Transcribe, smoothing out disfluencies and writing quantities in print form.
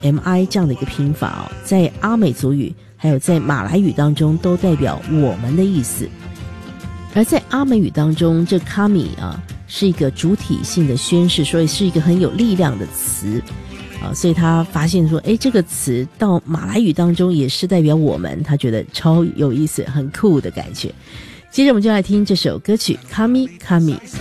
MI 这样的一个拼法哦，在阿美族语还有在马来语当中都代表我们的意思。而在阿美语当中，这 kami 啊是一个主体性的宣示，所以是一个很有力量的词啊，所以他发现说，这个词到马来语当中也是代表我们，他觉得超有意思，很酷的感觉。接着我们就来听这首歌曲 Kami Kami。